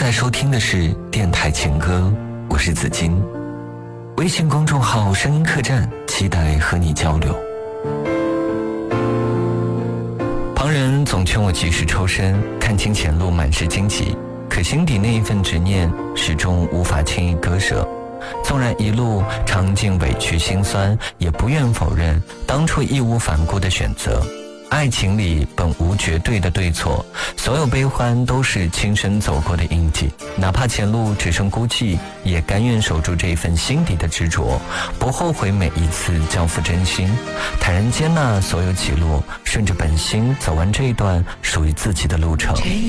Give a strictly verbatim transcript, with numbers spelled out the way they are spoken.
在收听的是电台情歌，我是子金。微信公众号声音客栈，期待和你交流。旁人总劝我及时抽身，看清前路满是荆棘，可心底那一份执念始终无法轻易割舍。纵然一路尝尽委屈心酸，也不愿否认当初义无反顾的选择。爱情里本无绝对的对错，所有悲欢都是亲身走过的印记，哪怕前路只剩孤寂，也甘愿守住这份心底的执着，不后悔每一次交付真心，坦然接纳所有起落，顺着本心走完这一段属于自己的路程。